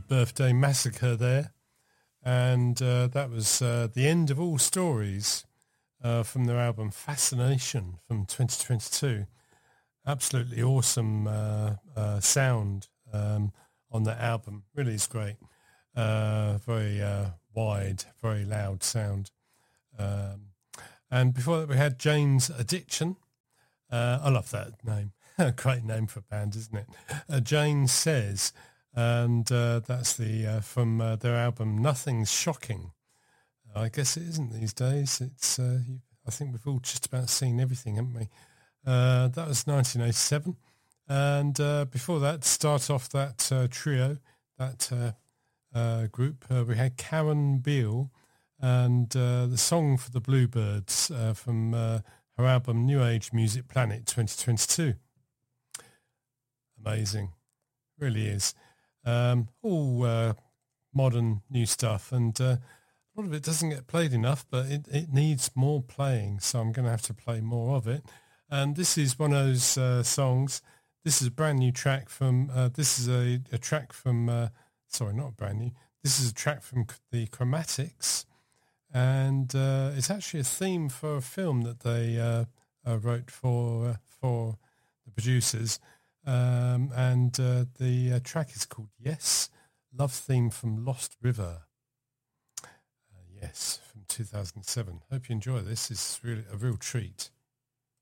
Birthday Massacre there. And that was The End of All Stories from their album Fascination from 2022. Absolutely awesome sound on that album. Really is great. Very wide, very loud sound. And before that we had Jane's Addiction. I love that name. Great name for a band, isn't it? Jane Says, and that's the from their album Nothing's Shocking. I guess it isn't these days. It's I think we've all just about seen everything, haven't we? That was 1987. And before that, to start off that trio, that group, we had Karen Beale and the song for the Bluebirds from her album New Age Music Planet 2022. Amazing. Really is. All modern new stuff, and a lot of it doesn't get played enough, but it needs more playing, so I'm going to have to play more of it. And this is one of those songs. This is a brand new track from, this is a track from, sorry, not brand new. This is a track from the Chromatics, and it's actually a theme for a film that they wrote for the producers. And the track is called Yes, Love Theme from Lost River. Yes, from 2007. Hope you enjoy this. It's really a real treat.